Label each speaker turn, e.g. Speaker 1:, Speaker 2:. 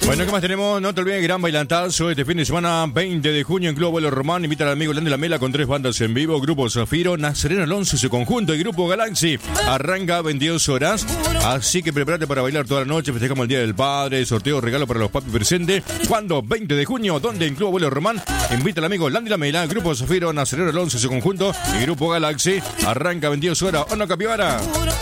Speaker 1: Bueno, ¿qué más tenemos? No te olvides, gran bailantazo este fin de semana, 20 de junio en Club Abuelo Román. Invita al amigo Landy La Mela con 3 bandas en vivo. Grupo Zafiro, Nazareno Alonso y su conjunto y Grupo Galaxy. Arranca a 22 horas. Así que prepárate para bailar toda la noche. Festejamos el Día del Padre. Sorteo, regalo para los papis presentes. ¿Cuándo? 20 de junio. ¿Dónde? En Club Abuelo Román. Invita al amigo Landy La Mela, Grupo Zafiro, Nazareno Alonso y su conjunto y Grupo Galaxy. Arranca a 22 horas. ¿O no, Capibara?